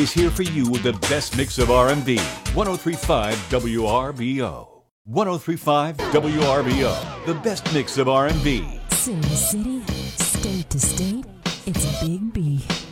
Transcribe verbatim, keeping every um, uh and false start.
is here for you with the best mix of R and B. ten thirty-five W R B O. ten thirty-five W R B O. The best mix of R and B. City to city, state to state, it's Big B.